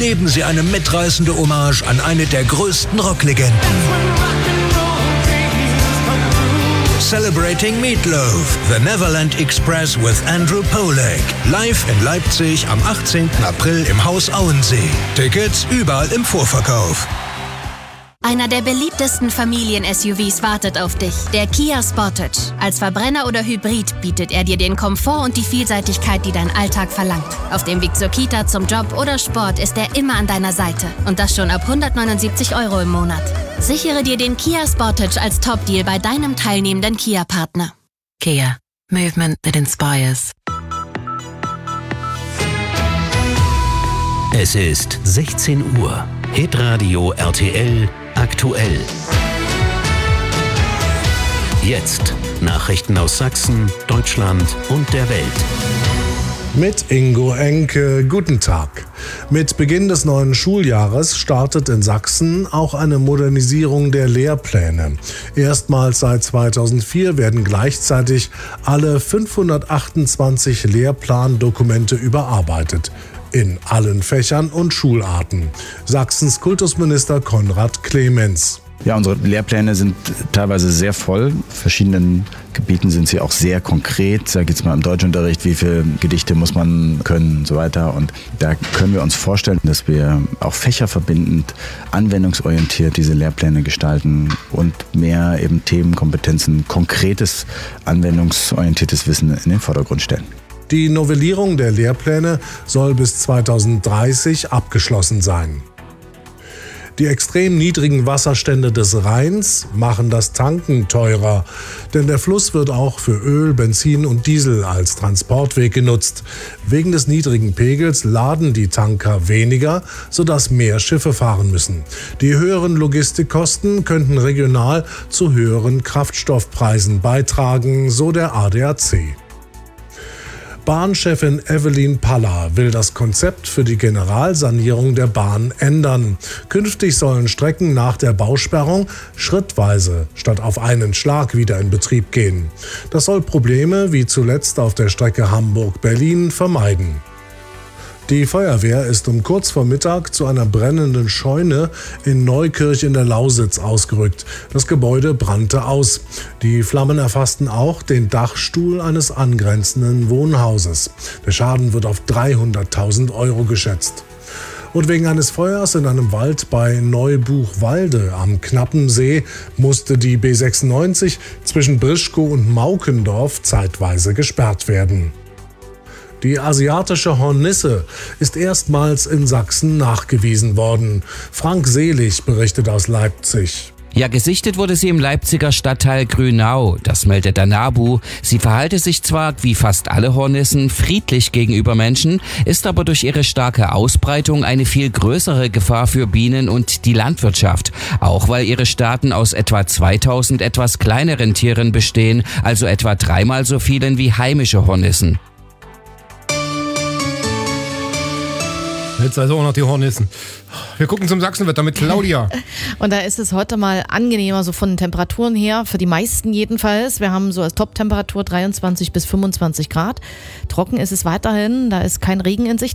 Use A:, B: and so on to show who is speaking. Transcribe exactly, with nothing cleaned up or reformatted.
A: erleben Sie eine mitreißende Hommage an eine der größten Rocklegenden. Celebrating Meatloaf, The Neverland Express with Andrew Pollack. Live in Leipzig am achtzehnten April im Haus Auensee. Tickets überall im Vorverkauf.
B: Einer der beliebtesten Familien-S U Vs wartet auf dich, der Kia Sportage. Als Verbrenner oder Hybrid bietet er dir den Komfort und die Vielseitigkeit, die dein Alltag verlangt. Auf dem Weg zur Kita, zum Job oder Sport ist er immer an deiner Seite. Und das schon ab hundertneunundsiebzig Euro im Monat. Sichere dir den Kia Sportage als Top-Deal bei deinem teilnehmenden Kia-Partner.
C: Kia. Movement that inspires.
D: Es ist sechzehn Uhr. Hitradio R T L aktuell. Jetzt Nachrichten aus Sachsen, Deutschland und der Welt.
E: Mit Ingo Enke, guten Tag. Mit Beginn des neuen Schuljahres startet in Sachsen auch eine Modernisierung der Lehrpläne. Erstmals seit zweitausendvier werden gleichzeitig alle fünfhundertachtundzwanzig Lehrplandokumente überarbeitet. In allen Fächern und Schularten. Sachsens Kultusminister Konrad Clemens.
F: Ja, unsere Lehrpläne sind teilweise sehr voll. In verschiedenen Gebieten sind sie auch sehr konkret. Da geht es mal im Deutschunterricht, wie viele Gedichte muss man können und so weiter. Und da können wir uns vorstellen, dass wir auch fächerverbindend, anwendungsorientiert diese Lehrpläne gestalten und mehr eben Themen, Kompetenzen, konkretes, anwendungsorientiertes Wissen in den Vordergrund stellen.
E: Die Novellierung der Lehrpläne soll bis zweitausenddreißig abgeschlossen sein. Die extrem niedrigen Wasserstände des Rheins machen das Tanken teurer, denn der Fluss wird auch für Öl, Benzin und Diesel als Transportweg genutzt. Wegen des niedrigen Pegels laden die Tanker weniger, sodass mehr Schiffe fahren müssen. Die höheren Logistikkosten könnten regional zu höheren Kraftstoffpreisen beitragen, so der A D A C. Bahnchefin Evelyn Paller will das Konzept für die Generalsanierung der Bahn ändern. Künftig sollen Strecken nach der Bausperrung schrittweise statt auf einen Schlag wieder in Betrieb gehen. Das soll Probleme wie zuletzt auf der Strecke Hamburg-Berlin vermeiden. Die Feuerwehr ist um kurz vor Mittag zu einer brennenden Scheune in Neukirch in der Lausitz ausgerückt. Das Gebäude brannte aus. Die Flammen erfassten auch den Dachstuhl eines angrenzenden Wohnhauses. Der Schaden wird auf dreihunderttausend Euro geschätzt. Und wegen eines Feuers in einem Wald bei Neubuchwalde am Knappensee musste die B sechsundneunzig zwischen Brischkow und Maukendorf zeitweise gesperrt werden. Die asiatische Hornisse ist erstmals in Sachsen nachgewiesen worden. Frank Selig berichtet aus Leipzig.
G: Ja, gesichtet wurde sie im Leipziger Stadtteil Grünau. Das meldet der NABU. Sie verhalte sich zwar, wie fast alle Hornissen, friedlich gegenüber Menschen, ist aber durch ihre starke Ausbreitung eine viel größere Gefahr für Bienen und die Landwirtschaft. Auch weil ihre Staaten aus etwa zweitausend etwas kleineren Tieren bestehen, also etwa dreimal so vielen wie heimische Hornissen.
H: Jetzt also auch noch die Hornissen. Wir gucken zum Sachsenwetter mit Claudia.
I: Und da ist es heute mal angenehmer, so von den Temperaturen her, für die meisten jedenfalls. Wir haben so als Top-Temperatur dreiundzwanzig bis fünfundzwanzig Grad. Trocken ist es weiterhin, da ist kein Regen in Sicht.